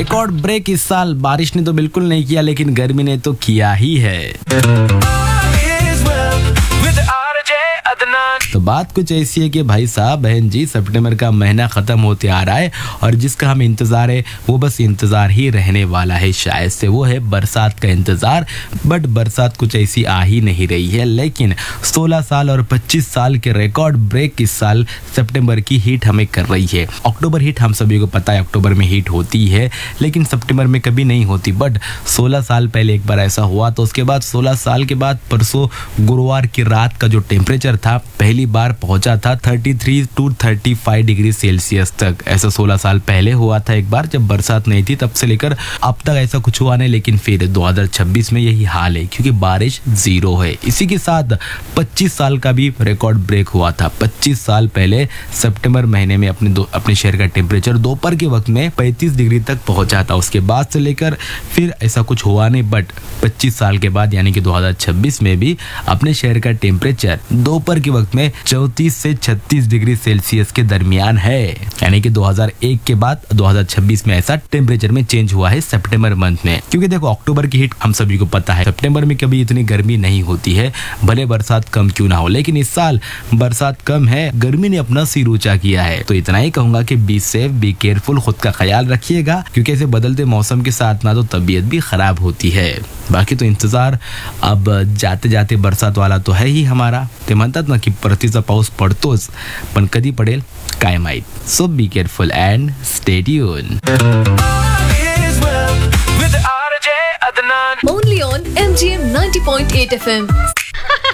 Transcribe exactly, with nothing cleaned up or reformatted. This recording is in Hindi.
रिकॉर्ड ब्रेक इस साल बारिश ने तो बिल्कुल नहीं किया, लेकिन गर्मी ने तो किया ही है। तो बात कुछ ऐसी है कि भाई साहब बहन जी, सितंबर का महीना खत्म होते आ रहा है और जिसका हम इंतजार है वो बस इंतजार ही रहने वाला है, शायद से वो है बरसात का इंतजार। बट बरसात कुछ ऐसी आ ही नहीं रही है, लेकिन सोलह साल और पच्चीस साल के रिकॉर्ड ब्रेक इस साल सितंबर की हीट हमें कर रही है। अक्टूबर हीट हम सभी को पता है, अक्टूबर में हीट होती है, लेकिन सितंबर में कभी नहीं होती। बट सोलह साल पहले एक बार ऐसा हुआ, तो उसके बाद सोलह साल के बाद परसों गुरुवार की रात का जो टेम्परेचर था पहली बार पहुंचा था तैंतीस टू पैंतीस डिग्री सेल्सियस तक। ऐसा सोलह साल पहले हुआ था एक बार, जब बरसात नहीं थी, तब से लेकर अब तक ऐसा कुछ हुआ नहीं। लेकिन फिर दो हज़ार छब्बीस में यही हाल है, क्योंकि बारिश जीरो है। इसी के साथ पच्चीस साल का भी रिकॉर्ड ब्रेक हुआ था। पच्चीस साल पहले सितंबर महीने में अपने दो अपने शहर का टेम्परेचर दोपहर के वक्त में पैंतीस डिग्री तक पहुंचा था। उसके बाद से लेकर फिर ऐसा कुछ हुआ नहीं। बट पच्चीस साल के बाद यानी कि दो हज़ार छब्बीस में भी अपने शहर का टेम्परेचर दोपहर के वक्त में चौंतीस से छत्तीस डिग्री सेल्सियस के दरमियान है। यानी कि दो हज़ार एक के बाद दो हज़ार छब्बीस में ऐसा टेम्परेचर में चेंज हुआ है सितंबर मंथ में। क्योंकि देखो अक्टूबर की हीट हम सभी को पता है, सितंबर में कभी इतनी गर्मी नहीं होती है, भले बरसात कम क्यों ना हो। लेकिन इस साल बरसात कम है, गर्मी ने अपना सिर ऊंचा किया है। तो इतना ही कहूंगा कि बी सेफ, बी केयरफुल, खुद का ख्याल रखिएगा, क्योंकि ऐसे बदलते मौसम के साथ ना तो तबीयत भी खराब होती है। बाकी तो इंतजार अब जाते जाते बरसात वाला तो है ही हमारा। ते म्हणतात ना की परतीचा पाऊस पडतोच, पण कधी पडेल काय माहित. सो be careful and stay tune. Only on M G M ninety point eight F M.